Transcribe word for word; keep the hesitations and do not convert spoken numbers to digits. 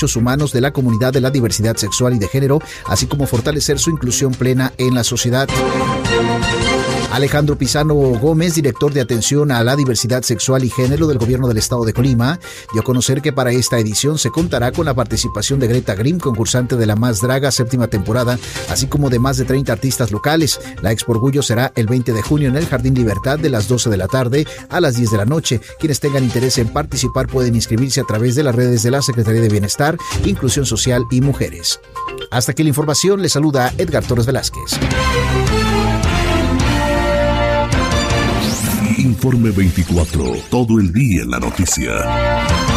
derechos humanos de la comunidad de la diversidad sexual y de género, así como fortalecer su inclusión plena en la sociedad. Alejandro Pizano Gómez, director de atención a la diversidad sexual y género del gobierno del estado de Colima, dio a conocer que para esta edición se contará con la participación de Greta Grimm, concursante de la Más Draga séptima temporada, así como de más de treinta artistas locales. La Expo Orgullo será el veinte de junio en el Jardín Libertad de las doce de la tarde a las diez de la noche. Quienes tengan interés en participar pueden inscribirse a través de las redes de la Secretaría de Bienestar, Inclusión Social y Mujeres. Hasta aquí la información, les saluda Edgar Torres Velázquez. Informe veinticuatro, todo el día en la noticia.